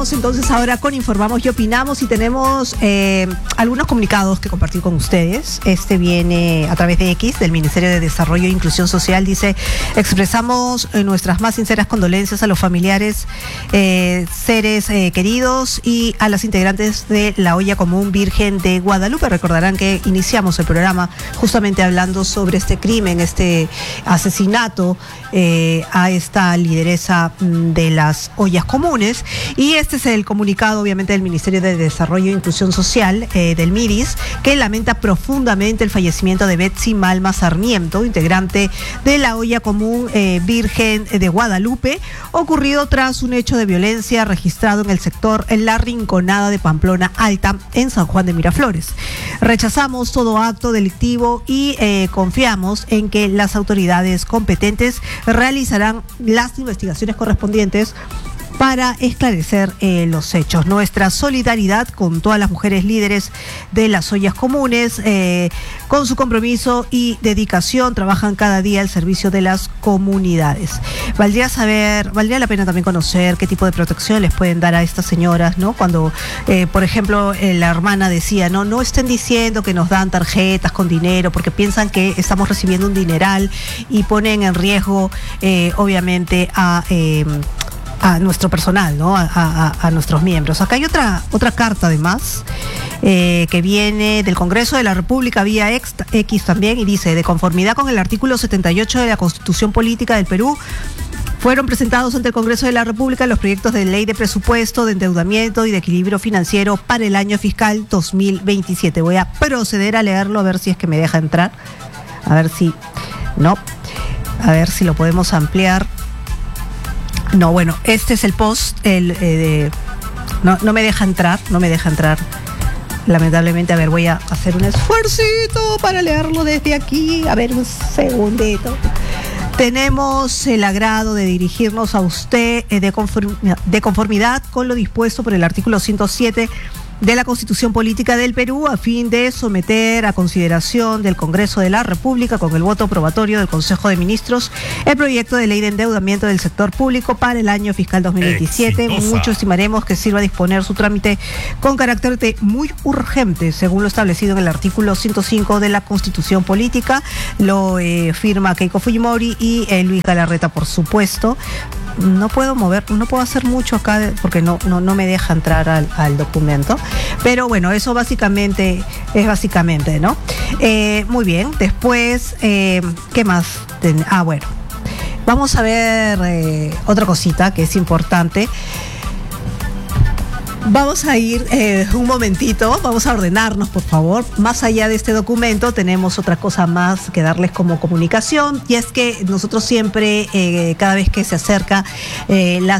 Entonces ahora con Informamos y Opinamos y tenemos algunos comunicados que compartir con ustedes. Este viene a través de X, del Ministerio de Desarrollo e Inclusión Social. Dice: expresamos nuestras más sinceras condolencias a los familiares, seres queridos y a las integrantes de la Olla Común Virgen de Guadalupe. Recordarán que iniciamos el programa justamente hablando sobre este crimen, este asesinato a esta lideresa de las ollas comunes. Y este es el comunicado, obviamente, del Ministerio de Desarrollo e Inclusión Social, del MIRIS, que lamenta profundamente el fallecimiento de Betsy Malma Sarmiento, integrante de la Olla Común Virgen de Guadalupe, ocurrido tras un hecho de violencia registrado en el sector en La Rinconada de Pamplona Alta, en San Juan de Miraflores. Rechazamos todo acto delictivo y confiamos en que las autoridades competentes realizarán las investigaciones correspondientes para esclarecer los hechos. Nuestra solidaridad con todas las mujeres líderes de las ollas comunes, con su compromiso y dedicación, trabajan cada día al servicio de las comunidades. Valdría la pena también conocer qué tipo de protección les pueden dar a estas señoras, ¿no? Cuando, por ejemplo, la hermana decía, no estén diciendo que nos dan tarjetas con dinero, porque piensan que estamos recibiendo un dineral y ponen en riesgo, obviamente, a nuestro personal, ¿no? A nuestros miembros. Acá hay otra carta además que viene del Congreso de la República vía X también, y dice: de conformidad con el artículo 78 de la Constitución Política del Perú, fueron presentados ante el Congreso de la República los proyectos de ley de presupuesto, de endeudamiento y de equilibrio financiero para el año fiscal 2027. Voy a proceder a leerlo, a ver si es que me deja entrar. A ver si lo podemos ampliar. No, bueno, este es el post, no me deja entrar, lamentablemente. A ver, voy a hacer un esfuercito para leerlo desde aquí, a ver, un segundito. Tenemos el agrado de dirigirnos a usted de conformidad con lo dispuesto por el artículo 107 de la Constitución Política del Perú, a fin de someter a consideración del Congreso de la República, con el voto aprobatorio del Consejo de Ministros, el proyecto de ley de endeudamiento del sector público para el año fiscal 2027. Exitosa. Mucho estimaremos que sirva a disponer su trámite con carácter de muy urgente, según lo establecido en el artículo 105 de la Constitución Política. Lo firma Keiko Fujimori y Luis Galarreta, por supuesto. No puedo hacer mucho acá porque no me deja entrar al documento. Pero bueno, eso básicamente, ¿no? Muy bien, después, ¿qué más? Bueno, vamos a ver otra cosita que es importante. Vamos a ir un momentito, vamos a ordenarnos, por favor. Más allá de este documento, tenemos otra cosa más que darles como comunicación, y es que nosotros siempre, cada vez que se acerca la